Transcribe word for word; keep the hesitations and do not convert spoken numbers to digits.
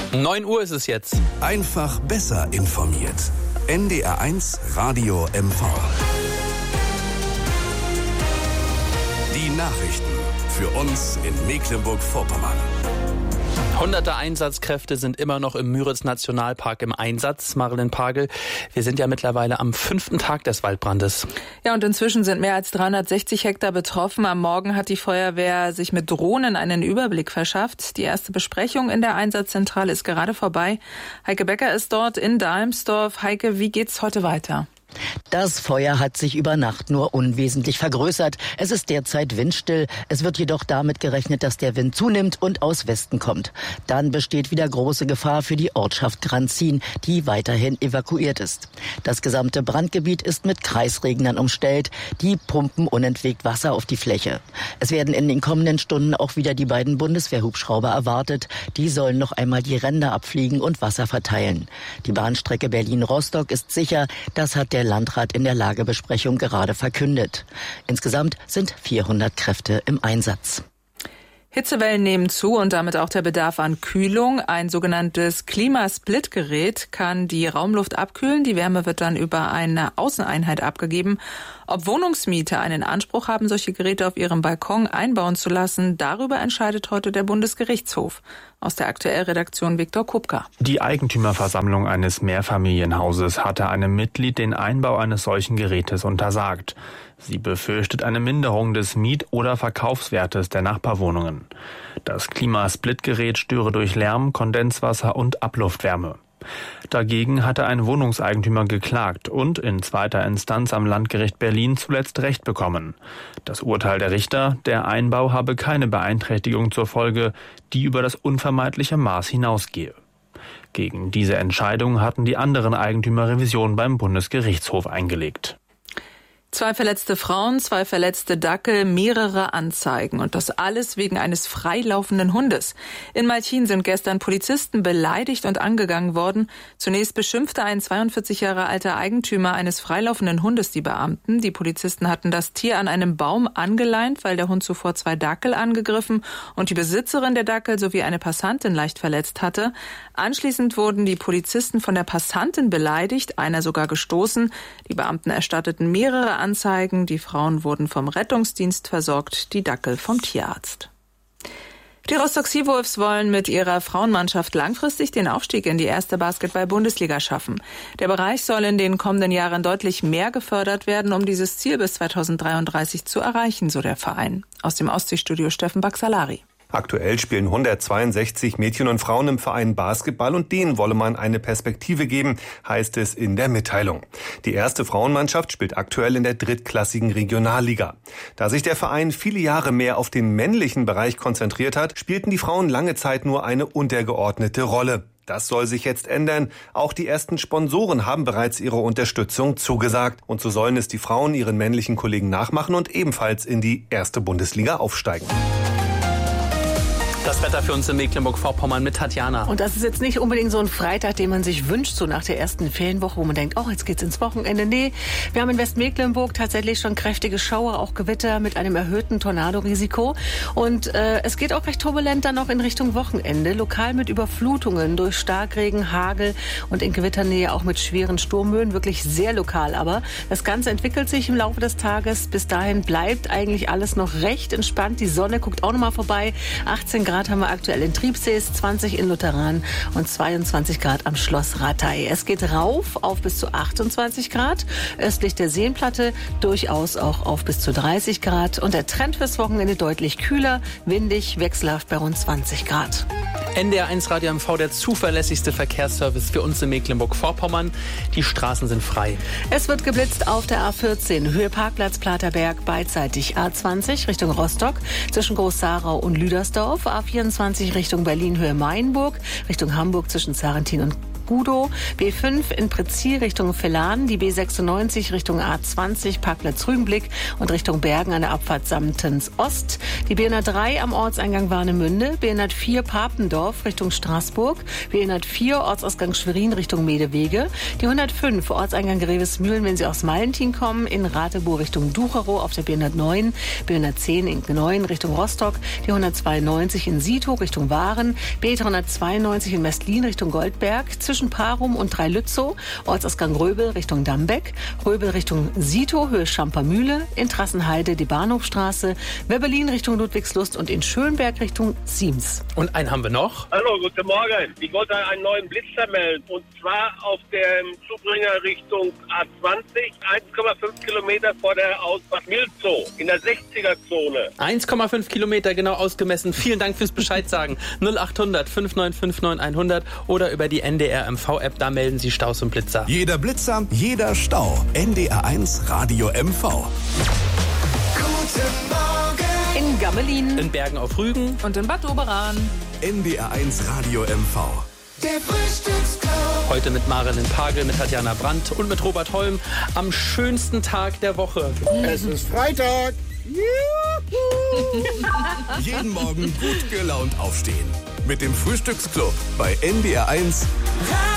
neun Uhr ist es jetzt. Einfach besser informiert. N D R eins Radio M V. Die Nachrichten für uns in Mecklenburg-Vorpommern. Hunderte Einsatzkräfte sind immer noch im Müritz-Nationalpark im Einsatz. Marilyn Pagel, wir sind ja mittlerweile am fünften Tag des Waldbrandes. Ja, und inzwischen sind mehr als dreihundertsechzig Hektar betroffen. Am Morgen hat die Feuerwehr sich mit Drohnen einen Überblick verschafft. Die erste Besprechung in der Einsatzzentrale ist gerade vorbei. Heike Becker ist dort in Dalmsdorf. Heike, wie geht's heute weiter? Das Feuer hat sich über Nacht nur unwesentlich vergrößert. Es ist derzeit windstill. Es wird jedoch damit gerechnet, dass der Wind zunimmt und aus Westen kommt. Dann besteht wieder große Gefahr für die Ortschaft Granzin, die weiterhin evakuiert ist. Das gesamte Brandgebiet ist mit Kreisregnern umstellt. Die pumpen unentwegt Wasser auf die Fläche. Es werden in den kommenden Stunden auch wieder die beiden Bundeswehrhubschrauber erwartet. Die sollen noch einmal die Ränder abfliegen und Wasser verteilen. Die Bahnstrecke Berlin-Rostock ist sicher. Das hat der Der Landrat in der Lagebesprechung gerade verkündet. Insgesamt sind vierhundert Kräfte im Einsatz. Hitzewellen nehmen zu und damit auch der Bedarf an Kühlung. Ein sogenanntes Klimasplitgerät kann die Raumluft abkühlen. Die Wärme wird dann über eine Außeneinheit abgegeben. Ob Wohnungsmieter einen Anspruch haben, solche Geräte auf ihrem Balkon einbauen zu lassen, darüber entscheidet heute der Bundesgerichtshof. Aus der Aktuell-Redaktion Viktor Kupka. Die Eigentümerversammlung eines Mehrfamilienhauses hatte einem Mitglied den Einbau eines solchen Gerätes untersagt. Sie befürchtet eine Minderung des Miet- oder Verkaufswertes der Nachbarwohnungen. Das Klimasplitgerät störe durch Lärm, Kondenswasser und Abluftwärme. Dagegen hatte ein Wohnungseigentümer geklagt und in zweiter Instanz am Landgericht Berlin zuletzt Recht bekommen. Das Urteil der Richter, der Einbau habe keine Beeinträchtigung zur Folge, die über das unvermeidliche Maß hinausgehe. Gegen diese Entscheidung hatten die anderen Eigentümer Revision beim Bundesgerichtshof eingelegt. Zwei verletzte Frauen, zwei verletzte Dackel, mehrere Anzeigen. Und das alles wegen eines freilaufenden Hundes. In Malchin sind gestern Polizisten beleidigt und angegangen worden. Zunächst beschimpfte ein zweiundvierzig Jahre alter Eigentümer eines freilaufenden Hundes die Beamten. Die Polizisten hatten das Tier an einem Baum angeleint, weil der Hund zuvor zwei Dackel angegriffen und die Besitzerin der Dackel sowie eine Passantin leicht verletzt hatte. Anschließend wurden die Polizisten von der Passantin beleidigt, einer sogar gestoßen. Die Beamten erstatteten mehrere Anzeigen. Die Frauen wurden vom Rettungsdienst versorgt, die Dackel vom Tierarzt. Die Rostock Seawolves wollen mit ihrer Frauenmannschaft langfristig den Aufstieg in die erste Basketball-Bundesliga schaffen. Der Bereich soll in den kommenden Jahren deutlich mehr gefördert werden, um dieses Ziel bis zweitausenddreiunddreißig zu erreichen, so der Verein. Aus dem Ostseestudio Steffen Baxalari. Aktuell spielen hundertzweiundsechzig Mädchen und Frauen im Verein Basketball und denen wolle man eine Perspektive geben, heißt es in der Mitteilung. Die erste Frauenmannschaft spielt aktuell in der drittklassigen Regionalliga. Da sich der Verein viele Jahre mehr auf den männlichen Bereich konzentriert hat, spielten die Frauen lange Zeit nur eine untergeordnete Rolle. Das soll sich jetzt ändern. Auch die ersten Sponsoren haben bereits ihre Unterstützung zugesagt. Und so sollen es die Frauen ihren männlichen Kollegen nachmachen und ebenfalls in die erste Bundesliga aufsteigen. Das Wetter für uns in Mecklenburg-Vorpommern mit Tatjana. Und das ist jetzt nicht unbedingt so ein Freitag, den man sich wünscht, so nach der ersten Ferienwoche, wo man denkt, oh, jetzt geht's ins Wochenende. Nee, wir haben in Westmecklenburg tatsächlich schon kräftige Schauer, auch Gewitter mit einem erhöhten Tornadorisiko. Und äh, es geht auch recht turbulent dann noch in Richtung Wochenende. Lokal mit Überflutungen durch Starkregen, Hagel und in Gewitternähe auch mit schweren Sturmböen. Wirklich sehr lokal. Aber das Ganze entwickelt sich im Laufe des Tages. Bis dahin bleibt eigentlich alles noch recht entspannt. Die Sonne guckt auch noch mal vorbei. achtzehn Grad haben wir aktuell in Triebsees, zwanzig in Lutheran und zweiundzwanzig Grad am Schloss Ratay. Es geht rauf auf bis zu achtundzwanzig Grad, östlich der Seenplatte durchaus auch auf bis zu dreißig Grad und der Trend fürs Wochenende deutlich kühler, windig, wechselhaft bei rund zwanzig Grad. N D R eins Radio M V, der zuverlässigste Verkehrsservice für uns in Mecklenburg-Vorpommern. Die Straßen sind frei. Es wird geblitzt auf der A vierzehn, Höhe Parkplatz Platerberg, beidseitig A zwanzig Richtung Rostock, zwischen Groß-Sarau und Lüdersdorf, A vierundzwanzig Richtung Berlin, Höhe Mainburg, Richtung Hamburg zwischen Sarrentin und Gudow, B fünf in Prezir Richtung Villan, die B sechsundneunzig Richtung A zwanzig, Parkplatz Rügenblick und Richtung Bergen an der Abfahrt Samtens Ost, die B hundertdrei am Ortseingang Warnemünde, B hundertvier Papendorf Richtung Straßburg, B hundertvier Ortsausgang Schwerin Richtung Medewege, die hundertfünf Ortseingang Grevesmühlen, wenn Sie aus Malentin kommen, in Rathebourg Richtung Ducherow auf der B hundertneun, B hundertzehn in Gneuen Richtung Rostock, die hundertzweiundneunzig in Sietow Richtung Waren, B hundertzweiundneunzig in Mestlin Richtung Goldberg, zwischen Parum und Dreilützow, Ortsausgang Röbel Richtung Dambeck, Röbel Richtung Sietow, Höhe Schampermühle, in Trassenheide die Bahnhofstraße, Webberlin Richtung Ludwigslust und in Schönberg Richtung Siems. Und einen haben wir noch. Hallo, guten Morgen. Ich wollte einen neuen Blitzer melden und zwar auf dem Zubringer Richtung A zwanzig, eins Komma fünf Kilometer vor der Ausfahrt Milzow in der sechziger-Zone. eins Komma fünf Kilometer genau ausgemessen. Vielen Dank fürs Bescheid sagen. null achthundert fünf neun fünf neun hundert oder über die N D R M V-App, da melden Sie Staus und Blitzer. Jeder Blitzer, jeder Stau. N D R eins Radio M V. Guten Morgen. In Gammelin, In Bergen auf Rügen Und in Bad Doberan. N D R eins Radio M V. Der Frühstücksclub. heute mit Marilyn Pagel, mit Tatjana Brandt und mit Robert Holm am schönsten Tag der Woche. Es ist Freitag. Jeden Morgen gut gelaunt aufstehen. Mit dem Frühstücksclub bei N D R eins.